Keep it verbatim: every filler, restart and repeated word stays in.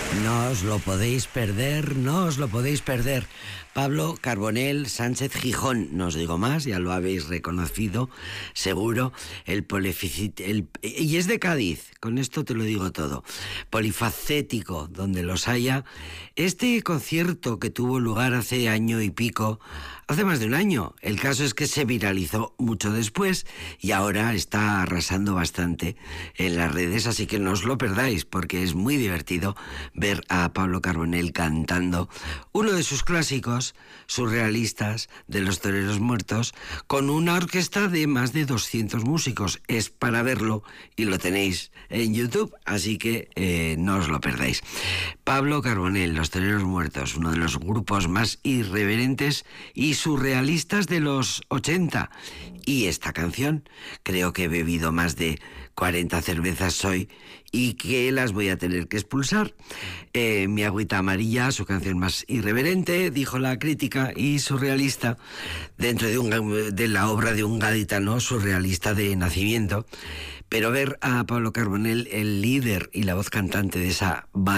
No os lo podéis perder, no os lo podéis perder. Pablo Carbonell Sánchez Gijón, no os digo más, ya lo habéis reconocido, seguro. El polificit, el, y es de Cádiz, con esto te lo digo todo. Polifacético, donde los haya. Este concierto que tuvo lugar hace año y pico, hace más de un año. El caso es que se viralizó mucho después y ahora está arrasando bastante en las redes, así que no os lo perdáis porque es muy divertido ver a Pablo Carbonell cantando uno de sus clásicos surrealistas de los toreros muertos con una orquesta de más de doscientos músicos. Es para verlo y lo tenéis en YouTube, así que eh, no os lo perdáis. Pablo Carbonell, Los Toreros Muertos, uno de los grupos más irreverentes y surrealistas de los ochenta. Y esta canción, creo que he bebido más de cuarenta cervezas hoy y que las voy a tener que expulsar. Eh, mi agüita amarilla, su canción más irreverente, dijo la crítica, y surrealista, dentro de, un, de la obra de un gaditano surrealista de nacimiento. Pero ver a Pablo Carbonell, el líder y la voz cantante de esa banda,